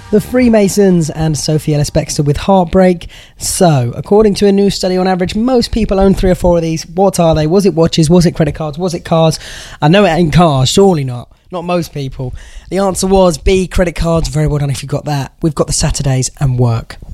The Freemasons and Sophie Ellis-Bextor with Heartbreak. So, according to a new study, on average, most people own 3 or 4 of these. What are they? Was it watches? Was it credit cards? Was it cars? I know it ain't cars, surely not. Not most people. The answer was B, credit cards. Very well done if you got that. We've got the Saturdays and work.